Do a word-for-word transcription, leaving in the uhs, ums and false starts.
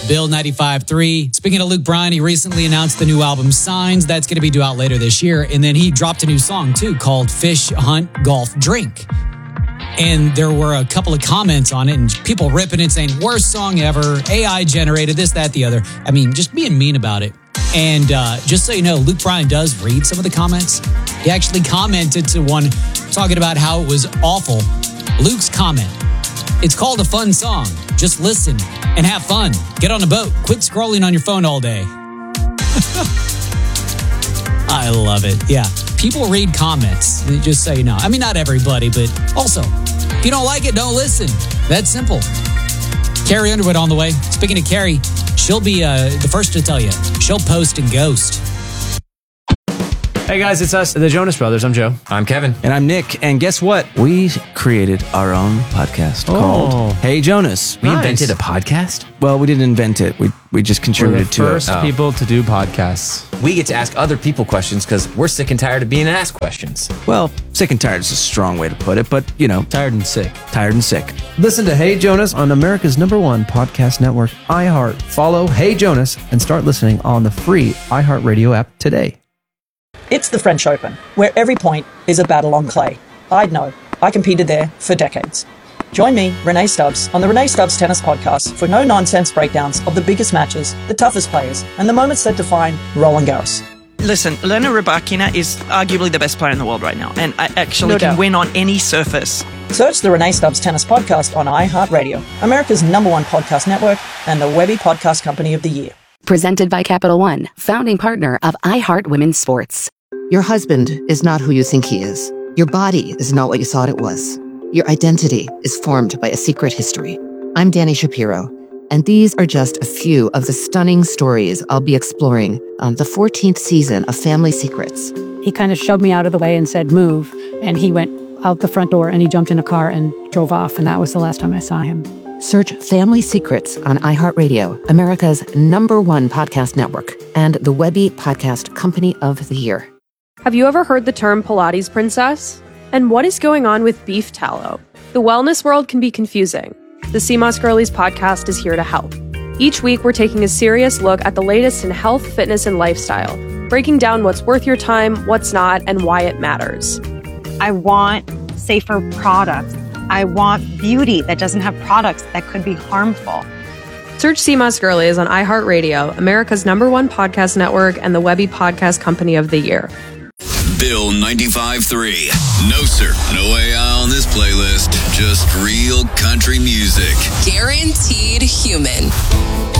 Bill ninety-five point three. Speaking of Luke Bryan, he recently announced the new album Signs. That's going to be due out later this year. And then he dropped a new song too called Fish, Hunt, Golf, Drink. And there were a couple of comments on it and people ripping it saying, worst song ever, A I generated, this, that, the other. I mean, just being mean about it. And uh, just so you know, Luke Bryan does read some of the comments. He actually commented to one talking about how it was awful. Luke's comment, it's called a fun song. Just listen and have fun. Get on a boat. Quit scrolling on your phone all day. I love it. Yeah. People read comments, just so you know. I mean, not everybody, but also, if you don't like it, don't listen. That's simple. Carrie Underwood on the way. Speaking of Carrie, she'll be uh, the first to tell you. She'll post and ghost. Hey guys, it's us, the Jonas Brothers. I'm Joe. I'm Kevin. And I'm Nick. And guess what? We created our own podcast Oh. called Hey Jonas. We Nice. invented a podcast? Well, we didn't invent it. We we just We're the contributed to first it. Oh. people to do podcasts. We get to ask other people questions because we're sick and tired of being asked questions. Well, sick and tired is a strong way to put it, but, you know, Tired and sick. tired and sick. Listen to Hey Jonas on America's number one podcast network, iHeart. Follow Hey Jonas and start listening on the free iHeartRadio app today. It's the French Open, where every point is a battle on clay. I'd know. I competed there for decades. Join me, Renee Stubbs, on the Renee Stubbs Tennis Podcast for no-nonsense breakdowns of the biggest matches, the toughest players, and the moments that define Roland Garros. Listen, Elena Rybakina is arguably the best player in the world right now, and I actually No can doubt. win on any surface. Search the Renee Stubbs Tennis Podcast on iHeartRadio, America's number one podcast network, and the Webby Podcast Company of the Year. Presented by Capital One, founding partner of iHeart Women's Sports. Your husband is not who you think he is. Your body is not what you thought it was. Your identity is formed by a secret history. I'm Danny Shapiro, and these are just a few of the stunning stories I'll be exploring on the fourteenth season of Family Secrets. He kind of shoved me out of the way and said, move. And he went out the front door and he jumped in a car and drove off. And that was the last time I saw him. Search Family Secrets on iHeartRadio, America's number one podcast network, and the Webby Podcast Company of the Year. Have you ever heard the term Pilates princess? And what is going on with beef tallow? The wellness world can be confusing. The C M O S Girlies podcast is here to help. Each week, we're taking a serious look at the latest in health, fitness, and lifestyle, breaking down what's worth your time, what's not, and why it matters. I want safer products. I want beauty that doesn't have products that could be harmful. Search C M O S Girlies on iHeartRadio, America's number one podcast network, and the Webby Podcast Company of the Year. Bill ninety-five point three. No, sir. No A I on this playlist. Just real country music. Guaranteed human.